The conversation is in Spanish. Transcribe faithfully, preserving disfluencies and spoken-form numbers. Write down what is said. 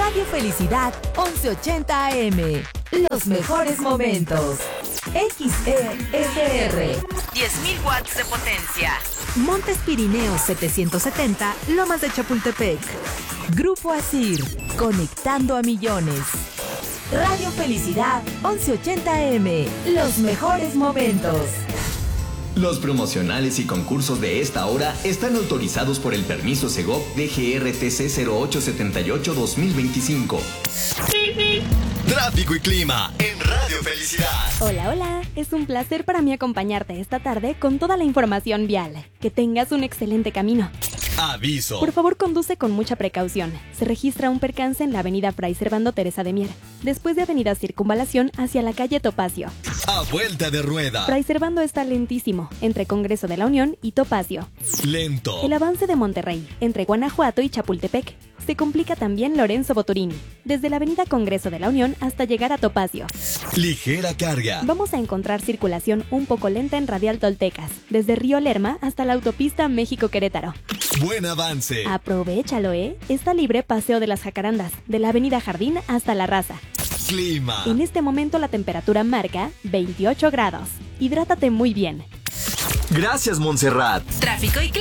Radio Felicidad once ochenta A M. Los mejores momentos. X E S R. diez mil watts de potencia. Montes Pirineos setecientos setenta, Lomas de Chapultepec. Grupo Asir, conectando a millones. Radio Felicidad once ochenta A M. Los mejores momentos. Los promocionales y concursos de esta hora están autorizados por el permiso Segov D G R T C cero ocho setenta y ocho dos mil veinticinco. Tráfico y clima en Radio Felicidad. Hola, hola. Es un placer para mí acompañarte esta tarde con toda la información vial. Que tengas un excelente camino. Aviso. Por favor, conduce con mucha precaución. Se registra un percance en la avenida Fray Servando Teresa de Mier, después de avenida Circunvalación hacia la calle Topacio. A vuelta de rueda. Fray Servando está lentísimo, entre Congreso de la Unión y Topacio. Lento. El avance de Monterrey, entre Guanajuato y Chapultepec. Se complica también Lorenzo Boturini, desde la avenida Congreso de la Unión hasta llegar a Topacio. Ligera carga. Vamos a encontrar circulación un poco lenta en Radial Toltecas, desde Río Lerma hasta la autopista México-Querétaro. Buen avance. Aprovechalo, ¿eh? Está libre Paseo de las Jacarandas, de la avenida Jardín hasta La Raza. Clima. En este momento la temperatura marca veintiocho grados. Hidrátate muy bien. Gracias, Montserrat. Tráfico y clima.